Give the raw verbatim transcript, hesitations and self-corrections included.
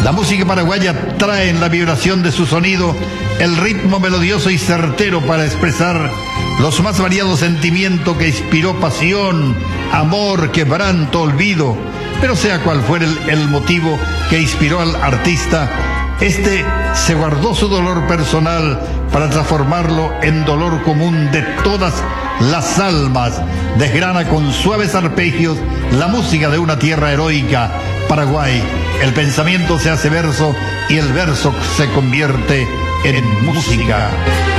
La música paraguaya trae en la vibración de su sonido el ritmo melodioso y certero para expresar los más variados sentimientos que inspiró pasión, amor, quebranto, olvido. Pero sea cual fuera el, el motivo que inspiró al artista, este se guardó su dolor personal para transformarlo en dolor común de todas las almas. Desgrana con suaves arpegios la música de una tierra heroica, Paraguay. El pensamiento se hace verso y el verso se convierte en música.